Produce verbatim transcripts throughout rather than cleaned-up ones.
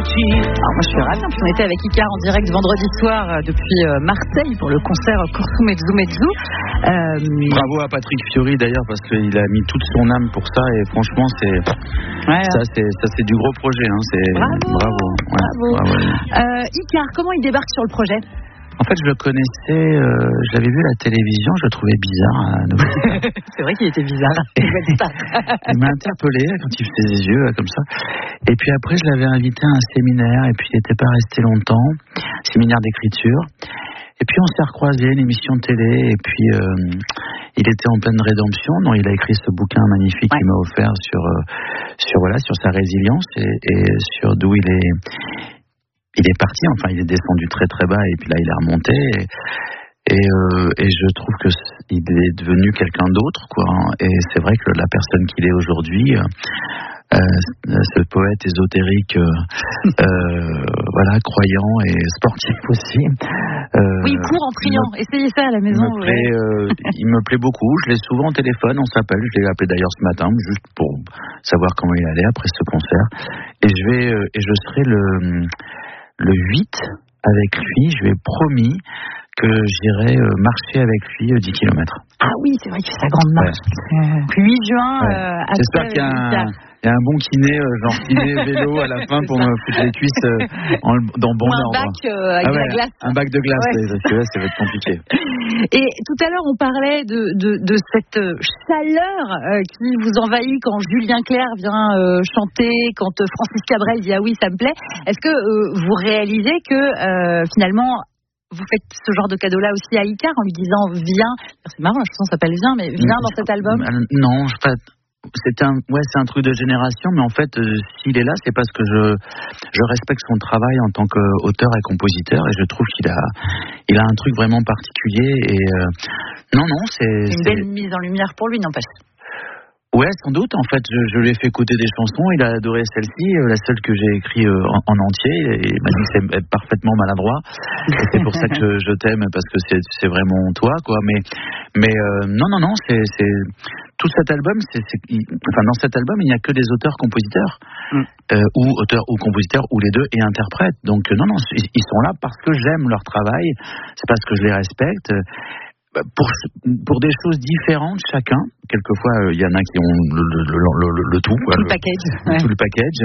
Alors moi je suis ravie, on était avec Icar en direct vendredi soir euh, depuis euh, Marseille pour le concert Corso Mezzo Mezzo. Euh... Bravo à Patrick Fiori d'ailleurs parce qu'il a mis toute son âme pour ça et franchement c'est ouais, ça c'est ça c'est du gros projet hein. C'est bravo, bravo, ouais, bravo. bravo. Euh, Icar, comment il débarque sur le projet? En fait, je le connaissais, euh, je l'avais vu à la télévision, je le trouvais bizarre. Euh, c'est vrai qu'il était bizarre. Il m'a interpellé quand il faisait ses yeux, là, comme ça. Et puis après, je l'avais invité à un séminaire, et puis il n'était pas resté longtemps, séminaire d'écriture. Et puis on s'est recroisé, une émission de télé, et puis euh, il était en pleine rédemption. Donc il a écrit ce bouquin magnifique ouais. qu'il m'a offert sur, euh, sur, voilà, sur sa résilience et, et sur d'où il est... Il est parti, enfin il est descendu très très bas et puis là il est remonté et, et, euh, et je trouve que il est devenu quelqu'un d'autre quoi. Et c'est vrai que la personne qu'il est aujourd'hui, euh, ce poète ésotérique, euh, euh, voilà, croyant et sportif aussi. Euh, oui, court en priant. Me, Essayez ça à la maison. Il me, plaît, ouais. euh, il me plaît beaucoup. Je l'ai souvent au téléphone. On s'appelle. Je l'ai appelé d'ailleurs ce matin juste pour savoir comment il allait après ce concert. Et je vais euh, et je serai le Le huit, avec lui, je lui ai promis que j'irai marcher avec lui dix kilomètres. Ah oui, c'est vrai qu'il fait sa grande marche. Ouais. huit juin, ouais. euh, à J'espère qu'il y a, un, il y a un bon kiné, genre kiné vélo à la fin pour me foutre les cuisses euh, en, dans bon ordre. Un bac euh, avec ah ouais, de la glace. Un bac de glace, ouais. parce que là, ça va être compliqué. Et tout à l'heure, on parlait de, de, de cette chaleur euh, qui vous envahit quand Julien Clerc vient euh, chanter, quand Francis Cabrel dit « Ah oui, ça me plaît ». Est-ce que euh, vous réalisez que euh, finalement... vous faites ce genre de cadeau-là aussi à Icar en lui disant « Viens ». C'est marrant, la chanson s'appelle « Viens », mais « Viens » dans cet album. Non, je pas... C'est un, ouais, c'est un truc de génération, mais en fait, euh, s'il est là, c'est parce que je, je respecte son travail en tant qu'auteur et compositeur, et je trouve qu'il a, il a un truc vraiment particulier. Et euh, non, non, c'est, c'est une c'est... belle mise en lumière pour lui, n'empêche. Ouais, sans doute. En fait, je, je lui ai fait écouter des chansons. Il a adoré celle-ci, euh, la seule que j'ai écrite euh, en, en entier. Et il m'a dit que c'est parfaitement maladroit. Et c'est pour ça que je, je t'aime, parce que c'est, c'est vraiment toi, quoi. Mais, mais euh, non, non, non. C'est, c'est tout cet album. C'est, c'est, il, enfin, dans cet album, il n'y a que des auteurs-compositeurs, mm. euh, ou auteurs ou compositeurs, ou les deux, et interprètes. Donc, euh, non, non, ils sont là parce que j'aime leur travail. C'est parce que je les respecte. Pour, pour des choses différentes chacun, quelquefois il euh, y en a qui ont le, le, le, le, le tout, quoi, tout le, le package, le, ouais. tout le package.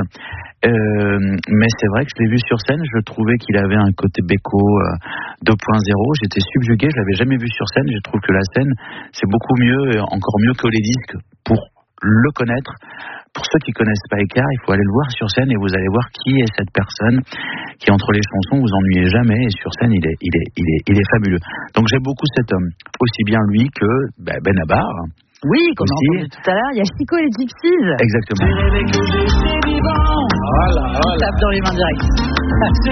Euh, mais c'est vrai que je l'ai vu sur scène, je trouvais qu'il avait un côté Beko euh, deux point zéro. J'étais subjugué, je l'avais jamais vu sur scène. Je trouve que la scène c'est beaucoup mieux, encore mieux que les disques pour le connaître. Pour ceux qui connaissent pas Icar, il faut aller le voir sur scène et vous allez voir qui est cette personne qui, entre les chansons, vous ennuyez jamais, et sur scène, il est, il est, il est, il est fabuleux. Donc j'aime beaucoup cet homme, aussi bien lui que ben Benabar. Oui, comme on a entendu tout à l'heure, il y a Chico et les Gypsies. Exactement. Voilà, voilà. On tape dans les mains directes.